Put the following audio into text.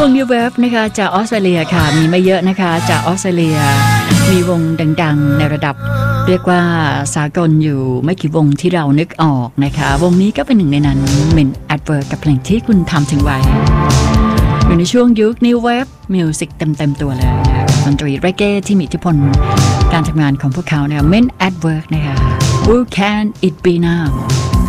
วง New Wave นะคะจากออสเตรเลียค่ะมีไม่เยอะนะคะจากออสเตรเลียมีวงดังๆในระดับเรียกว่าสากลอยู่ไม่กี่วงที่เรานึกออกนะคะวงนี้ก็เป็นหนึ่งในนั้น Men at Work กับเพลงที่คุณทำถึงไว้อยู่ในช่วงยุค New Wave Music เต็มตัวเลยนะคะดนตรีเรเก้ที่มีอิทธิพลการทำงานของพวกเขาเนี่ย Men at Work นะคะ Who can it be now